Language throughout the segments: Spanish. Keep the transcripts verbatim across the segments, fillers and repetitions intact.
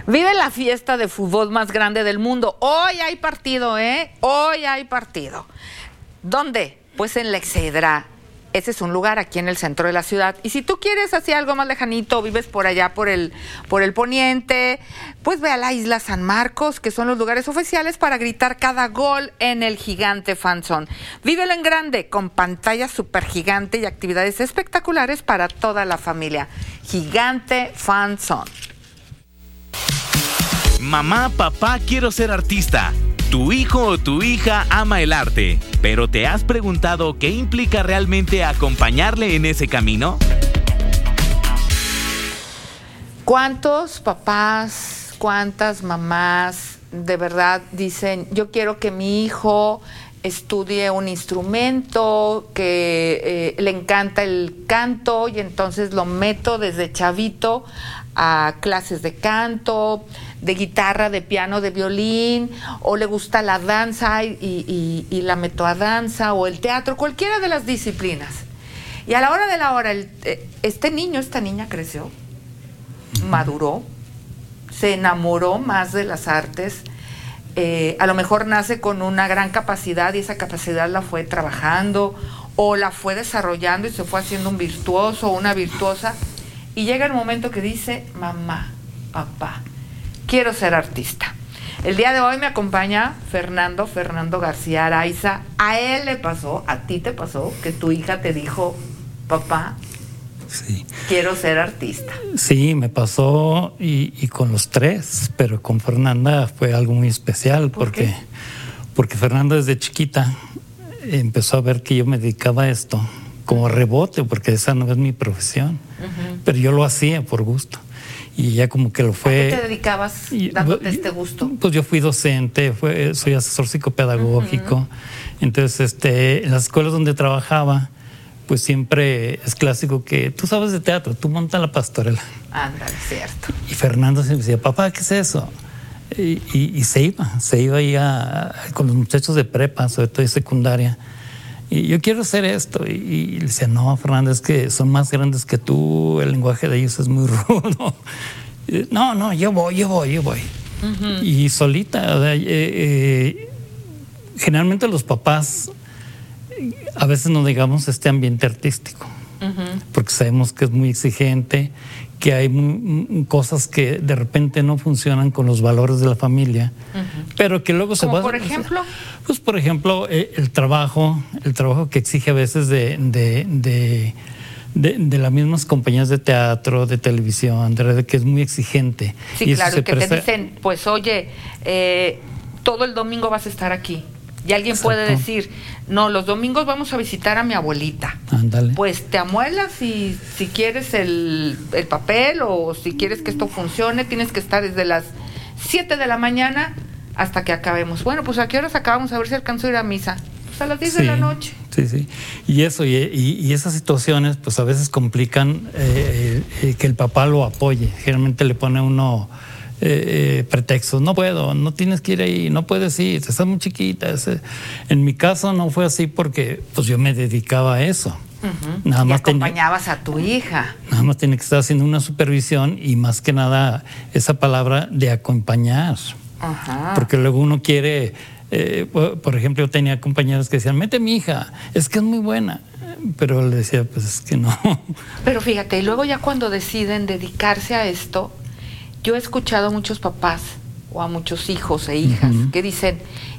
Vive la fiesta de fútbol más grande del mundo. Hoy hay partido, ¿eh? Hoy hay partido. ¿Dónde? Pues en la Excedra. Ese es un lugar aquí en el centro de la ciudad. Y si tú quieres así algo más lejanito, vives por allá, por el, por el poniente, pues ve a la Isla San Marcos, que son los lugares oficiales para gritar cada gol en el Gigante Fan Zone. Vívelo en grande, con pantalla súper gigante y actividades espectaculares para toda la familia. Gigante Fan Zone. Mamá, papá, quiero ser artista. Tu hijo o tu hija ama el arte, pero ¿te has preguntado qué implica realmente acompañarle en ese camino? ¿Cuántos papás, cuántas mamás de verdad dicen, yo quiero que mi hijo estudie un instrumento, que eh, le encanta el canto y entonces lo meto desde chavito a clases de canto, de guitarra, de piano, de violín, o le gusta la danza y, y, y la meto a danza, o el teatro, cualquiera de las disciplinas? Y a la hora de la hora, el, este niño, esta niña creció, maduró, se enamoró más de las artes, eh, a lo mejor nace con una gran capacidad y esa capacidad la fue trabajando, o la fue desarrollando y se fue haciendo un virtuoso o una virtuosa, y llega el momento que dice, mamá, papá, quiero ser artista. El día de hoy me acompaña Fernando, Fernando García Araiza. A él le pasó, a ti te pasó, que tu hija te dijo, papá, sí, quiero ser artista. Sí, me pasó y, y con los tres, pero con Fernanda fue algo muy especial. ¿Por porque, qué? porque Fernanda desde chiquita empezó a ver que yo me dedicaba a esto como rebote, porque esa no es mi profesión, uh-huh. Pero yo lo hacía por gusto. Y ella como que lo fue... ¿A qué te dedicabas dándote y, este gusto? Pues yo fui docente, fue, soy asesor psicopedagógico. Uh-huh. Entonces, este, en las escuelas donde trabajaba, pues siempre es clásico que tú sabes de teatro, tú montas la pastorela. Ándale, cierto. Y Fernando siempre decía, papá, ¿qué es eso? Y, y, y se iba, se iba ahí a, con los muchachos de prepa, sobre todo de secundaria. Y yo quiero hacer esto. Y, y le decía, no, Fernando, es que son más grandes que tú, el lenguaje de ellos es muy rudo. Y, no, no, yo voy, yo voy, yo voy. Uh-huh. Y solita, o sea, eh, eh, generalmente los papás a veces no digamos este ambiente artístico, uh-huh. Porque sabemos que es muy exigente, que hay m- cosas que de repente no funcionan con los valores de la familia, uh-huh. Pero que luego se va... ¿Por ejemplo? Pues, por ejemplo, eh, el trabajo, el trabajo que exige a veces de, de, de, de, de las mismas compañías de teatro, de televisión, de red, que es muy exigente. Sí, y claro, que presta... te dicen, pues, oye, eh, todo el domingo vas a estar aquí. Y alguien Exacto. puede decir, no, los domingos vamos a visitar a mi abuelita. Ándale. Pues te amuelas y si quieres el, el papel o si quieres que esto funcione, tienes que estar desde las siete de la mañana hasta que acabemos. Bueno, pues ¿a qué horas acabamos? A ver si alcanzo a ir a misa. Pues a las diez sí, de la noche. Sí, sí. Y eso, y, y, y esas situaciones, pues a veces complican eh, eh, que el papá lo apoye. Generalmente le pone uno... Eh, eh, pretextos, no puedo, no tienes que ir ahí, no puedes ir, estás muy chiquita. Ese. En mi caso no fue así porque pues yo me dedicaba a eso. Uh-huh. Nada y más acompañabas tenía, a tu hija. Nada más tenía que estar haciendo una supervisión y más que nada esa palabra de acompañar. Uh-huh. Porque luego uno quiere, eh, por, por ejemplo, yo tenía compañeros que decían, mete a mi hija, es que es muy buena. Pero le decía, pues es que no. Pero fíjate, y luego ya cuando deciden dedicarse a esto, yo he escuchado a muchos papás o a muchos hijos e hijas uh-huh. que dicen,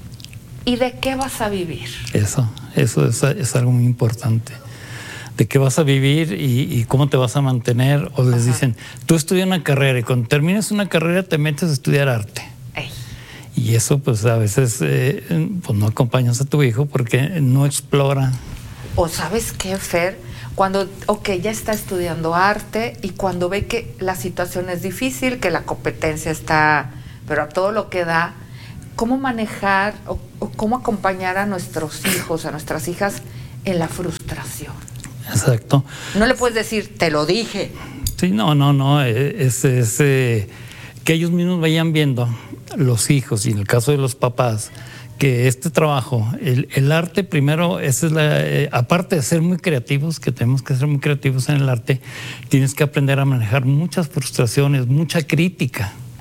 ¿y de qué vas a vivir? Eso, eso es, es algo muy importante. ¿De qué vas a vivir y, y cómo te vas a mantener? O les uh-huh. dicen, tú estudia una carrera y cuando termines una carrera te metes a estudiar arte. Ey. Y eso pues a veces eh, pues no acompañas a tu hijo porque no explora. O ¿sabes qué, Fer? Cuando, ok, ya está estudiando arte y cuando ve que la situación es difícil, que la competencia está, pero a todo lo que da, ¿cómo manejar o, o cómo acompañar a nuestros hijos, a nuestras hijas en la frustración? Exacto. No le puedes decir, te lo dije. Sí, no, no, no, es, es eh, que ellos mismos vayan viendo, los hijos y en el caso de los papás, que este trabajo, el, el arte primero, esa es la, eh, aparte de ser muy creativos, que tenemos que ser muy creativos en el arte, tienes que aprender a manejar muchas frustraciones, mucha crítica.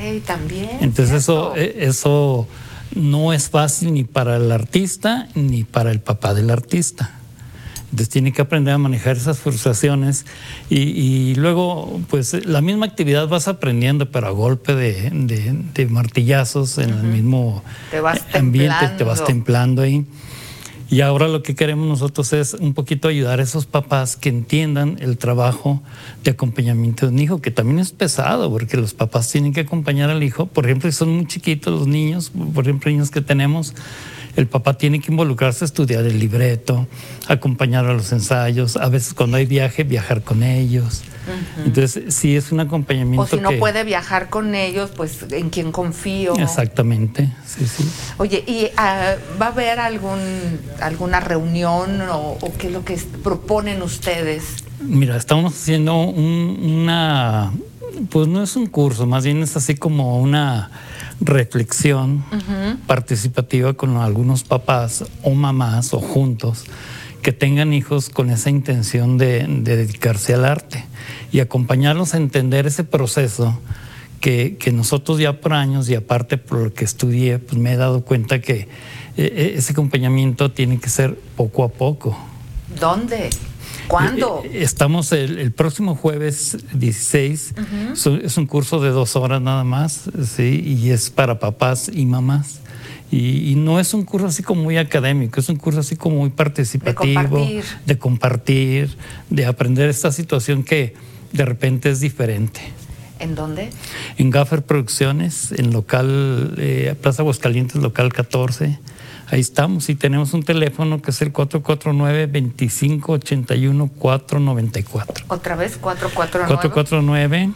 también. Entonces eso, ¿cierto? eso no es fácil ni para el artista ni para el papá del artista. Entonces tiene que aprender a manejar esas frustraciones y, y luego pues la misma actividad vas aprendiendo, pero a golpe de, de, de martillazos en uh-huh. el mismo te vas ambiente, templando. te vas templando ahí. Y ahora lo que queremos nosotros es un poquito ayudar a esos papás que entiendan el trabajo de acompañamiento de un hijo, que también es pesado, porque los papás tienen que acompañar al hijo. Por ejemplo, si son muy chiquitos los niños, por ejemplo, niños que tenemos, el papá tiene que involucrarse a estudiar el libreto, acompañar a los ensayos, a veces cuando hay viaje, viajar con ellos. Uh-huh. Entonces, sí es un acompañamiento. O si no que... puede viajar con ellos, pues en quien confío. Exactamente, sí, sí. Oye, ¿y uh, va a haber algún alguna reunión o, o qué es lo que proponen ustedes? Mira, estamos haciendo un, una, pues no es un curso, más bien es así como una reflexión uh-huh. participativa con algunos papás o mamás o juntos que tengan hijos con esa intención de, de dedicarse al arte y acompañarlos a entender ese proceso que, que nosotros ya por años y aparte por lo que estudié, pues me he dado cuenta que eh, ese acompañamiento tiene que ser poco a poco. ¿Dónde? ¿Cuándo? Estamos el, el próximo jueves dieciséis, uh-huh. es, un, es un curso de dos horas nada más, ¿sí? Y es para papás y mamás. Y, y no es un curso así como muy académico, es un curso así como muy participativo, de compartir, de, compartir, de aprender esta situación que de repente es diferente. ¿En dónde? En Gaffer Producciones, en local, eh, Plaza Aguascalientes, local catorce. Ahí estamos y tenemos un teléfono que es el cuatro cuatro nueve, veinticinco ochenta y uno, cuatro noventa y cuatro. ¿Otra vez? ¿cuatro cuatro nueve? cuatro cuatro nueve,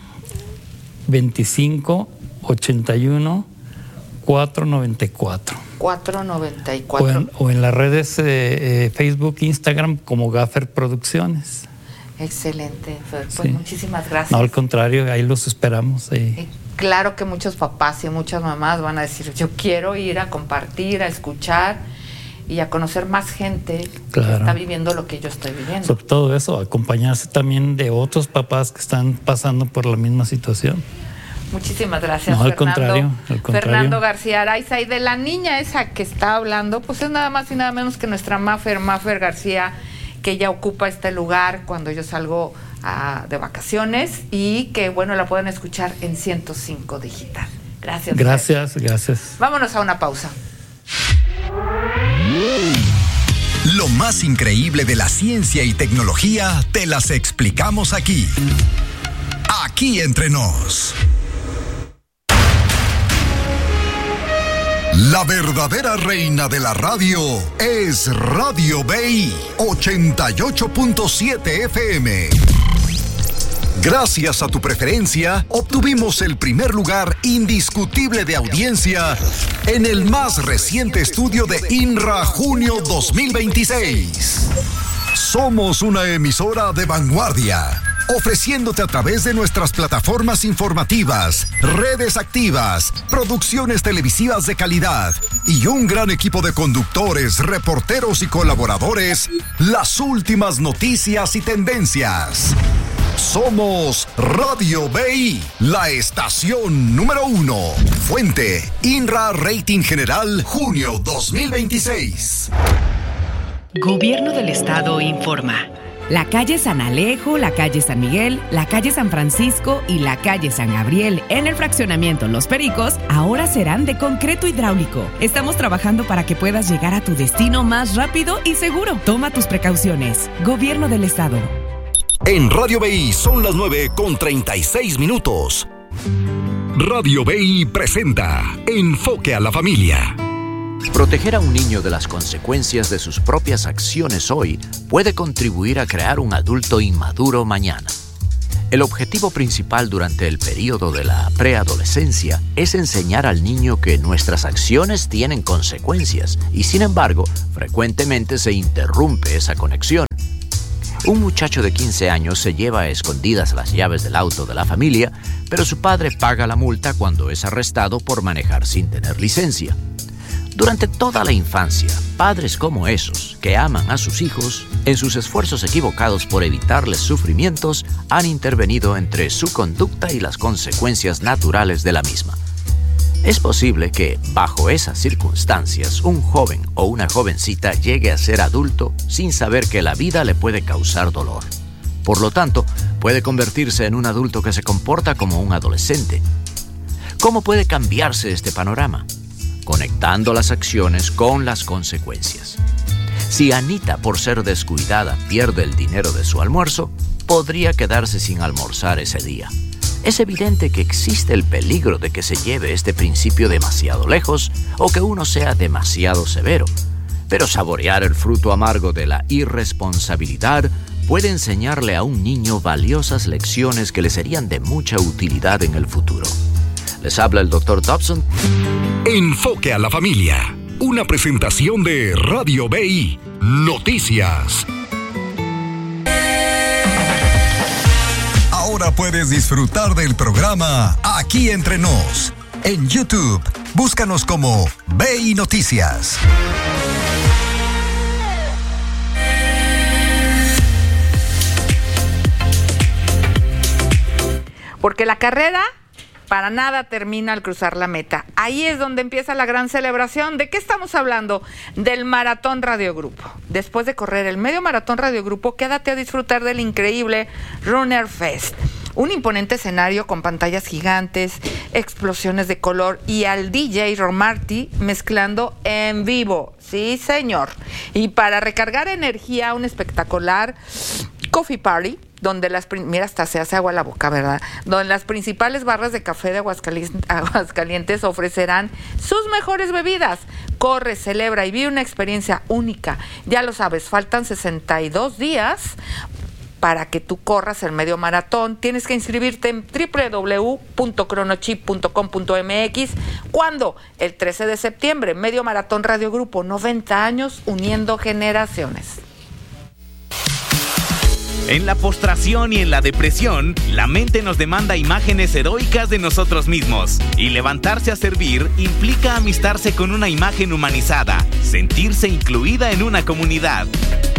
veinticinco ochenta y uno, cuatro noventa y cuatro. cuatro noventa y cuatro. O en, o en las redes eh, eh, Facebook, Instagram como Gaffer Producciones. Excelente, pues sí. Muchísimas gracias. No, al contrario, ahí los esperamos. Eh. Claro que muchos papás y muchas mamás van a decir, yo quiero ir a compartir, a escuchar y a conocer más gente claro. que está viviendo lo que yo estoy viviendo. Sobre todo eso, acompañarse también de otros papás que están pasando por la misma situación. Muchísimas gracias, no, al Fernando. Contrario, al contrario. Fernando García Araiza. Y de la niña esa que está hablando, pues es nada más y nada menos que nuestra Mafer, Mafer García, que ella ocupa este lugar cuando yo salgo uh, de vacaciones y que, bueno, la pueden escuchar en ciento cinco Digital. Gracias. Gracias, Fer. gracias. Vámonos a una pausa. Lo más increíble de la ciencia y tecnología te las explicamos aquí. Aquí entre nos. La verdadera reina de la radio es Radio B I ochenta y ocho punto siete F M. Gracias a tu preferencia, obtuvimos el primer lugar indiscutible de audiencia en el más reciente estudio de INRA Junio dos mil veintiséis. Somos una emisora de vanguardia, ofreciéndote a través de nuestras plataformas informativas, redes activas, producciones televisivas de calidad y un gran equipo de conductores, reporteros y colaboradores, las últimas noticias y tendencias. Somos Radio B I, la estación número uno. Fuente, INRA Rating General, junio dos mil veintiséis. Gobierno del Estado informa. La calle San Alejo, la calle San Miguel, la calle San Francisco y la calle San Gabriel en el fraccionamiento Los Pericos ahora serán de concreto hidráulico. Estamos trabajando para que puedas llegar a tu destino más rápido y seguro. Toma tus precauciones. Gobierno del Estado. En Radio B I son las nueve con treinta y seis minutos. Radio B I presenta Enfoque a la Familia. Proteger a un niño de las consecuencias de sus propias acciones hoy puede contribuir a crear un adulto inmaduro mañana. El objetivo principal durante el periodo de la preadolescencia es enseñar al niño que nuestras acciones tienen consecuencias y, sin embargo, frecuentemente se interrumpe esa conexión. Un muchacho de quince años se lleva a escondidas las llaves del auto de la familia, pero su padre paga la multa cuando es arrestado por manejar sin tener licencia. Durante toda la infancia, padres como esos, que aman a sus hijos, en sus esfuerzos equivocados por evitarles sufrimientos, han intervenido entre su conducta y las consecuencias naturales de la misma. Es posible que, bajo esas circunstancias, un joven o una jovencita llegue a ser adulto sin saber que la vida le puede causar dolor. Por lo tanto, puede convertirse en un adulto que se comporta como un adolescente. ¿Cómo puede cambiarse este panorama? Conectando las acciones con las consecuencias. Si Anita, por ser descuidada, pierde el dinero de su almuerzo, podría quedarse sin almorzar ese día. Es evidente que existe el peligro de que se lleve este principio demasiado lejos o que uno sea demasiado severo. Pero saborear el fruto amargo de la irresponsabilidad puede enseñarle a un niño valiosas lecciones que le serían de mucha utilidad en el futuro. Les habla el doctor Dobson. Enfoque a la familia. Una presentación de Radio B I Noticias. Ahora puedes disfrutar del programa Aquí Entre Nos. En YouTube, búscanos como B I Noticias. Porque la carrera para nada termina al cruzar la meta. Ahí es donde empieza la gran celebración. ¿De qué estamos hablando? Del Maratón Radio Grupo. Después de correr el medio Maratón Radio Grupo, quédate a disfrutar del increíble Runner Fest. Un imponente escenario con pantallas gigantes, explosiones de color y al D J Romarty mezclando en vivo. Sí, señor. Y para recargar energía, un espectacular Coffee Party, donde las, mira, hasta se hace agua la boca, ¿verdad? Donde las principales barras de café de Aguascalientes, Aguascalientes ofrecerán sus mejores bebidas. Corre, celebra y vive una experiencia única. Ya lo sabes, faltan sesenta y dos días para que tú corras el medio maratón. Tienes que inscribirte en doble u doble u doble u punto cronochip punto com punto m x. ¿Cuándo? El trece de septiembre, Medio Maratón Radio Grupo, noventa años uniendo generaciones. En la postración y en la depresión, la mente nos demanda imágenes heroicas de nosotros mismos. Y levantarse a servir implica amistarse con una imagen humanizada, sentirse incluida en una comunidad.